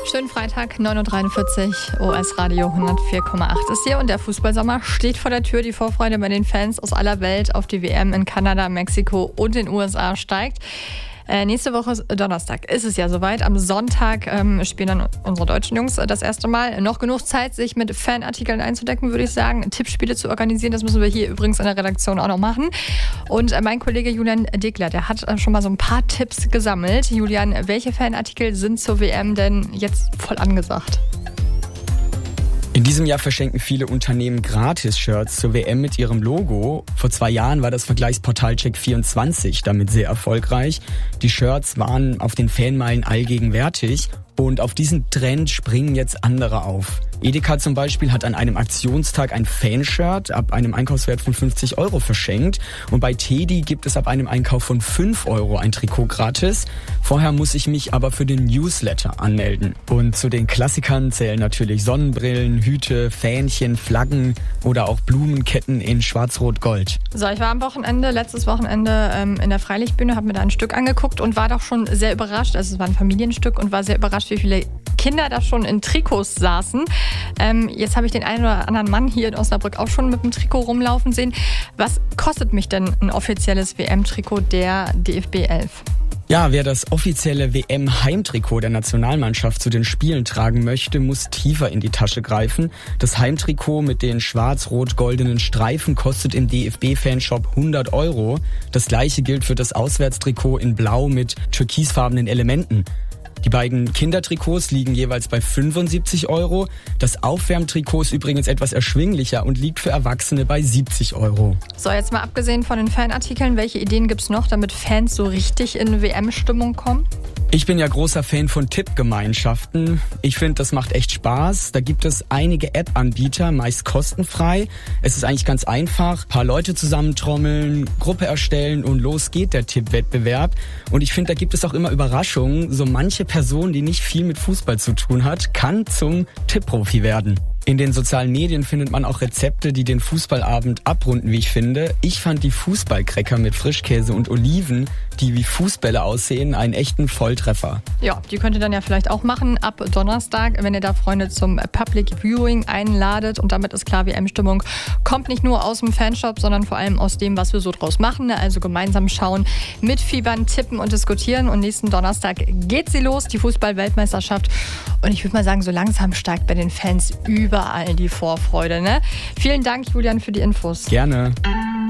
Schönen Freitag, 9.43 Uhr, OS Radio 104,8 ist hier und der Fußballsommer steht vor der Tür. Die Vorfreude bei den Fans aus aller Welt auf die WM in Kanada, Mexiko und den USA steigt. Nächste Woche Donnerstag ist es ja soweit. Am Sonntag spielen dann unsere deutschen Jungs das erste Mal. Noch genug Zeit, sich mit Fanartikeln einzudecken, würde ich sagen. Tippspiele zu organisieren, das müssen wir hier übrigens in der Redaktion auch noch machen. Und mein Kollege Julian Dickler, der hat schon mal so ein paar Tipps gesammelt. Julian, welche Fanartikel sind zur WM denn jetzt voll angesagt? In diesem Jahr verschenken viele Unternehmen Gratis-Shirts zur WM mit ihrem Logo. Vor 2 Jahren war das Vergleichsportal Check24 damit sehr erfolgreich. Die Shirts waren auf den Fanmeilen allgegenwärtig. Und auf diesen Trend springen jetzt andere auf. Edeka zum Beispiel hat an einem Aktionstag ein Fanshirt ab einem Einkaufswert von 50 € verschenkt. Und bei Teddy gibt es ab einem Einkauf von 5 € ein Trikot gratis. Vorher muss ich mich aber für den Newsletter anmelden. Und zu den Klassikern zählen natürlich Sonnenbrillen, Hüte, Fähnchen, Flaggen oder auch Blumenketten in Schwarz-Rot-Gold. So, ich war am letztes Wochenende in der Freilichtbühne, habe mir da ein Stück angeguckt und war doch schon sehr überrascht. Also es war ein Familienstück und war sehr überrascht, wie viele Kinder da schon in Trikots saßen. Jetzt habe ich den einen oder anderen Mann hier in Osnabrück auch schon mit dem Trikot rumlaufen sehen. Was kostet mich denn ein offizielles WM-Trikot der DFB 11? Ja, wer das offizielle WM-Heimtrikot der Nationalmannschaft zu den Spielen tragen möchte, muss tiefer in die Tasche greifen. Das Heimtrikot mit den schwarz-rot-goldenen Streifen kostet im DFB-Fanshop 100 €. Das gleiche gilt für das Auswärtstrikot in Blau mit türkisfarbenen Elementen. Die beiden Kindertrikots liegen jeweils bei 75 €. Das Aufwärmtrikot ist übrigens etwas erschwinglicher und liegt für Erwachsene bei 70 €. So, jetzt mal abgesehen von den Fanartikeln, welche Ideen gibt's noch, damit Fans so richtig in WM-Stimmung kommen? Ich bin ja großer Fan von Tippgemeinschaften. Ich finde, das macht echt Spaß. Da gibt es einige App-Anbieter, meist kostenfrei. Es ist eigentlich ganz einfach. Ein paar Leute zusammentrommeln, Gruppe erstellen und los geht der Tippwettbewerb. Und ich finde, da gibt es auch immer Überraschungen. So manche Person, die nicht viel mit Fußball zu tun hat, kann zum Tippprofi werden. In den sozialen Medien findet man auch Rezepte, die den Fußballabend abrunden, wie ich finde. Ich fand die Fußballcracker mit Frischkäse und Oliven, die wie Fußbälle aussehen, einen echten Volltreffer. Ja, die könnt ihr dann ja vielleicht auch machen ab Donnerstag, wenn ihr da Freunde zum Public Viewing einladet. Und damit ist klar, WM-Stimmung kommt nicht nur aus dem Fanshop, sondern vor allem aus dem, was wir so draus machen. Also gemeinsam schauen, mitfiebern, tippen und diskutieren. Und nächsten Donnerstag geht sie los, die Fußball-Weltmeisterschaft. Und ich würde mal sagen, so langsam steigt bei den Fans überall die Vorfreude. Ne? Vielen Dank, Julian, für die Infos. Gerne.